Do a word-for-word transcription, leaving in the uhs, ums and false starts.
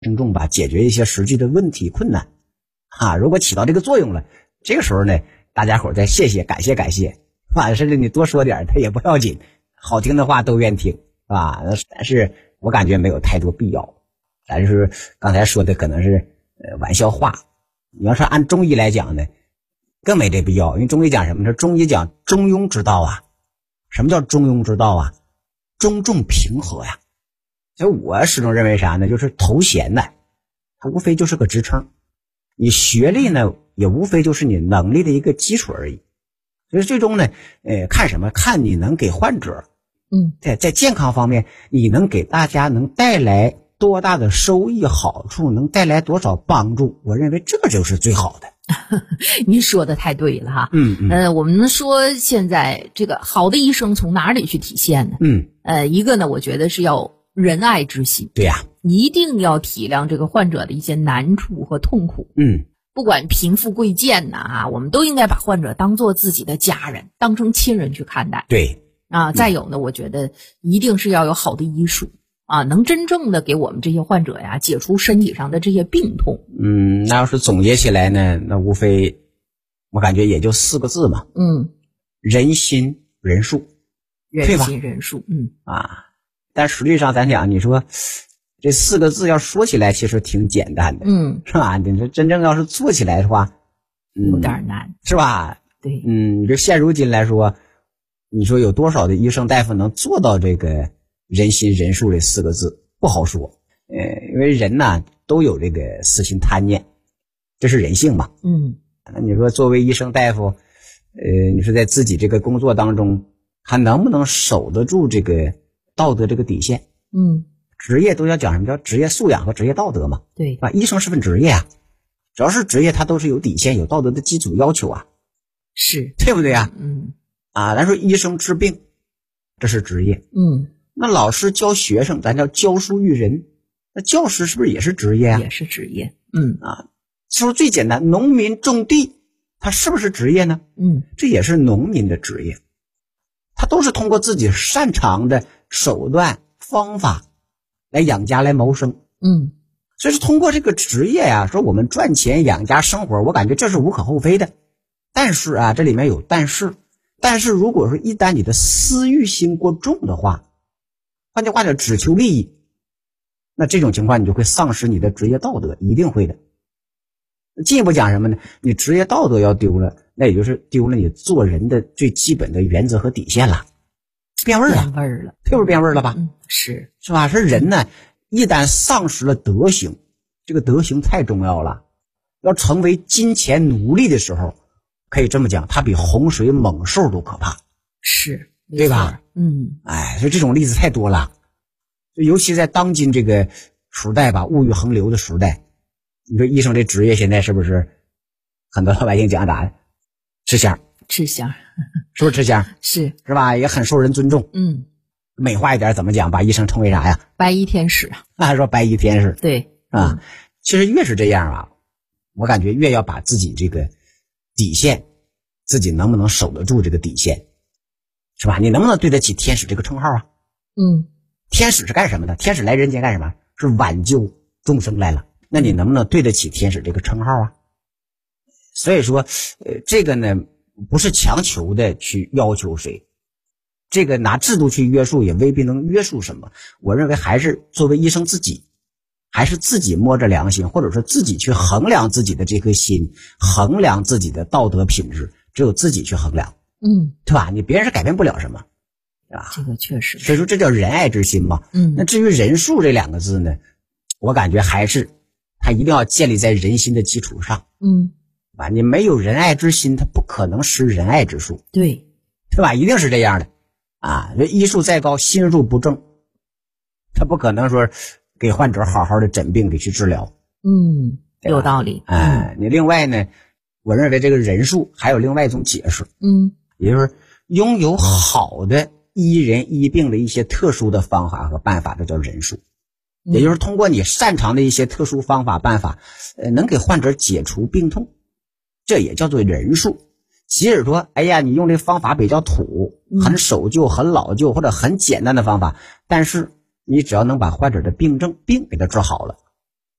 听众吧，解决一些实际的问题困难啊。如果起到这个作用了，这个时候呢，大家伙再谢谢感谢感谢，啊，甚至你多说点他也不要紧，好听的话都愿听啊。但是我感觉没有太多必要，咱是刚才说的可能是呃玩笑话。你要是按中医来讲呢，更没这必要，因为中医讲什么呢？中医讲中庸之道啊。什么叫中庸之道啊？中重平和呀。所以我始终认为啥呢？就是头衔呢，它无非就是个职称，你学历呢也无非就是你能力的一个基础而已。所以最终呢，呃，看什么？看你能给患者， 嗯， 在在健康方面，你能给大家能带来多大的收益好处，能带来多少帮助？我认为这个就是最好的。 您说的太对了哈。 嗯嗯。 呃，我们说现在这个好的医生从哪里去体现呢？ 嗯。 呃，一个呢，我觉得是要仁爱之心。 对呀、啊， 一定要体谅这个患者的一些难处和痛苦。 嗯。 不管贫富贵贱呐啊，我们都应该把患者当做自己的家人，当成亲人去看待。 对。 啊，再有呢，我觉得一定是要有好的医术。啊，能真正的给我们这些患者呀解除身体上的这些病痛。 嗯，那要是总结起来呢，那无非我感觉也就四个字嘛。 嗯， 人心仁术， 人心仁术。嗯啊，但实际上咱讲，你说这四个字要说起来其实挺简单的， 嗯， 是吧？你说真正要是做起来的话， 嗯、有点难， 是吧？ 对， 嗯，就现如今来说，你说有多少的医生大夫能做到这个人心仁术这四个字？不好说。呃，因为人呐都有这个私心贪念，这是人性嘛。 嗯， 那你说作为医生大夫，呃，你说在自己这个工作当中，还能不能守得住这个道德这个底线？ 嗯， 职业都要讲什么叫职业素养和职业道德嘛？ 对， 啊，医生是份职业啊，只要是职业，它都是有底线、有道德的基础要求啊， 是对不对啊？ 嗯， 啊，咱说医生治病，这是职业。 嗯， 那老师教学生，咱叫教书育人，那教师是不是也是职业啊？ 也是职业。嗯啊，说最简单，农民种地，他是不是职业呢？ 嗯， 这也是农民的职业，他都是通过自己擅长的手段方法来养家来谋生。 嗯， 所以说通过这个职业呀、啊，说我们赚钱养家生活，我感觉这是无可厚非的。但是啊，这里面有但是，但是如果说一旦你的私欲心过重的话，换句话讲，只求利益，那这种情况你就会丧失你的职业道德，一定会的。进一步讲什么呢？你职业道德要丢了，那也就是丢了你做人的最基本的原则和底线了，变味儿了， 变味儿了， 是不是变味儿了吧？ 嗯，是是吧？是人呢，一旦丧失了德行，这个德行太重要了。要成为金钱奴隶的时候，可以这么讲，它比洪水猛兽都可怕， 是， 对吧？ 嗯， 哎，所以这种例子太多了，尤其在当今这个时代吧，物欲横流的时代，你说医生这职业现在是不是很多老百姓讲啥？吃香， 吃香， 是不是吃香？ 是是吧？也很受人尊重。 嗯， 美化一点怎么讲？把医生称为啥呀？ 白衣天使。 那说白衣天使。 对啊，其实越是这样啊，我感觉越要把自己这个底线，自己能不能守得住这个底线，是吧？你能不能对得起天使这个称号啊？ 嗯， 天使是干什么的？天使来人间干什么？是挽救众生来了。那你能不能对得起天使这个称号啊？所以说，呃，这个呢，不是强求的去要求谁，这个拿制度去约束也未必能约束什么。我认为还是作为医生自己，还是自己摸着良心，或者说自己去衡量自己的这颗心，衡量自己的道德品质，只有自己去衡量， 嗯， 对吧？你别人是改变不了什么，对吧？ 这个确实， 所以说这叫仁爱之心嘛。 嗯， 那至于仁术这两个字呢，我感觉还是它一定要建立在人心的基础上。 嗯， 啊，你没有仁爱之心，它不可能施仁爱之术， 对， 对吧？一定是这样的啊！这医术再高，心术不正，他不可能说给患者好好的诊病给去治疗。 嗯，有道理。 哎，你另外呢，我认为这个仁术还有另外一种解释， 嗯， 也就是拥有好的医人医病的一些特殊的方法和办法，这叫仁术。也就是通过你擅长的一些特殊方法办法，呃，能给患者解除病痛，这也叫做仁术。即使说，哎呀，你用这方法比较土，很守旧、很老旧或者很简单的方法，但是你只要能把患者的病症病给他治好了，